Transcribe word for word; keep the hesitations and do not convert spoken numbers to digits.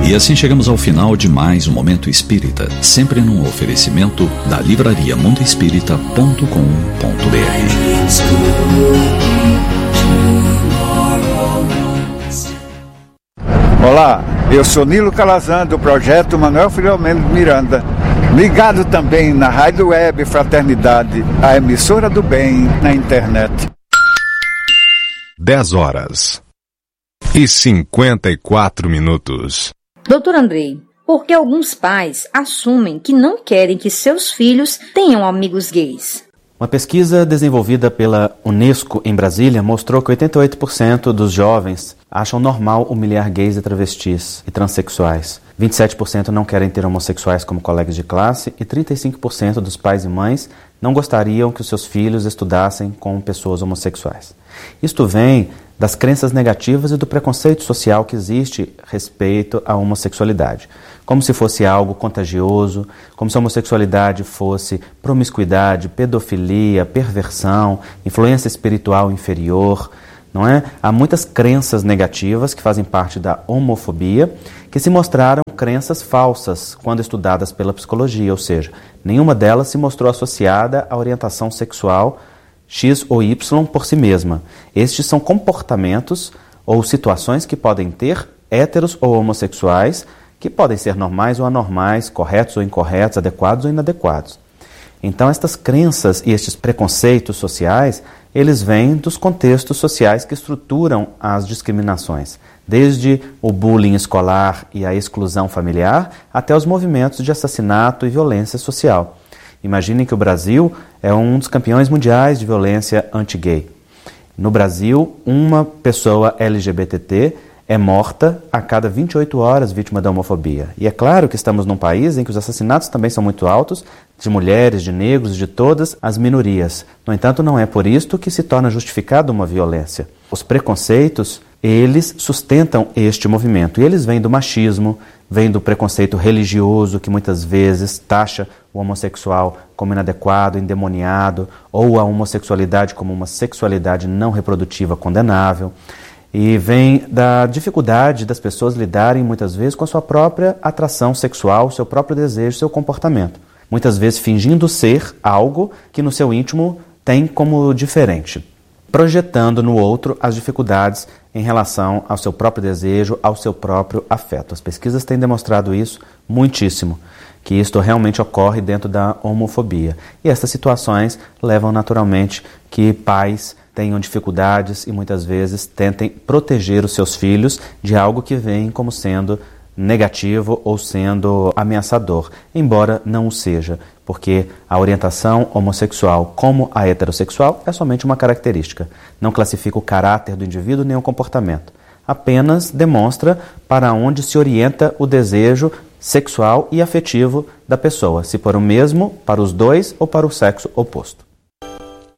E assim chegamos ao final de mais um Momento Espírita, sempre num oferecimento da livraria mundo espírita ponto com ponto b r. Olá, eu sou Nilo Calazan do projeto Manuel Filomeno Miranda, ligado também na Rádio Web Fraternidade, a emissora do bem na internet. dez horas e cinquenta e quatro minutos. Doutor Andrei, por que alguns pais assumem que não querem que seus filhos tenham amigos gays? Uma pesquisa desenvolvida pela Unesco em Brasília mostrou que oitenta e oito por cento dos jovens acham normal humilhar gays e travestis e transexuais. vinte e sete por cento não querem ter homossexuais como colegas de classe e trinta e cinco por cento dos pais e mães não gostariam que os seus filhos estudassem com pessoas homossexuais. Isto vem das crenças negativas e do preconceito social que existe respeito à homossexualidade. Como se fosse algo contagioso, como se a homossexualidade fosse promiscuidade, pedofilia, perversão, influência espiritual inferior, não é? Há muitas crenças negativas que fazem parte da homofobia, que se mostraram crenças falsas quando estudadas pela psicologia, ou seja, nenhuma delas se mostrou associada à orientação sexual X ou Y por si mesma. Estes são comportamentos ou situações que podem ter héteros ou homossexuais, que podem ser normais ou anormais, corretos ou incorretos, adequados ou inadequados. Então, estas crenças e estes preconceitos sociais, eles vêm dos contextos sociais que estruturam as discriminações, desde o bullying escolar e a exclusão familiar, até os movimentos de assassinato e violência social. Imaginem que o Brasil é um dos campeões mundiais de violência anti-gay. No Brasil, uma pessoa L G B T T é morta a cada vinte e oito horas vítima da homofobia. E é claro que estamos num país em que os assassinatos também são muito altos, de mulheres, de negros, de todas as minorias. No entanto, não é por isto que se torna justificada uma violência. Os preconceitos, eles sustentam este movimento. E eles vêm do machismo, vêm do preconceito religioso, que muitas vezes taxa o homossexual como inadequado, endemoniado, ou a homossexualidade como uma sexualidade não reprodutiva condenável. E vem da dificuldade das pessoas lidarem muitas vezes com a sua própria atração sexual, seu próprio desejo, seu comportamento. Muitas vezes fingindo ser algo que no seu íntimo tem como diferente, projetando no outro as dificuldades em relação ao seu próprio desejo, ao seu próprio afeto. As pesquisas têm demonstrado isso muitíssimo, que isto realmente ocorre dentro da homofobia. E essas situações levam naturalmente que pais tenham dificuldades e muitas vezes tentem proteger os seus filhos de algo que vem como sendo negativo ou sendo ameaçador, embora não o seja, porque a orientação homossexual, como a heterossexual, é somente uma característica. Não classifica o caráter do indivíduo nem o comportamento. Apenas demonstra para onde se orienta o desejo sexual e afetivo da pessoa, se para o mesmo, para os dois ou para o sexo oposto.